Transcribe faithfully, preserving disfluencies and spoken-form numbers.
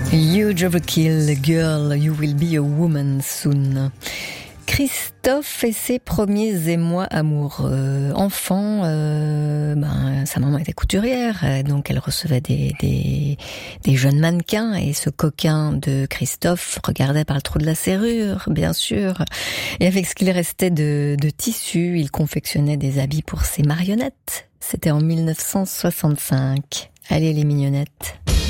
Huge Overkill, Girl, You Will Be a Woman Soon. Christophe et ses premiers émois amoureux. Enfant, euh, ben, sa maman était couturière, donc elle recevait des, des, des jeunes mannequins, et ce coquin de Christophe regardait par le trou de la serrure, bien sûr. Et avec ce qu'il restait de, de tissu, il confectionnait des habits pour ses marionnettes. C'était en mille neuf cent soixante-cinq. Allez les mignonnettes.